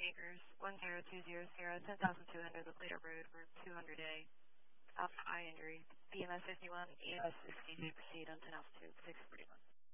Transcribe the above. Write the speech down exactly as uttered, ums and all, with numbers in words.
acres, one zero two zero zero, ten thousand two hundred, the Plato Road, Route two hundred A, Alpha I injury, B M S fifty-one, E M S sixty, proceed on ten Alpha two, six forty-one.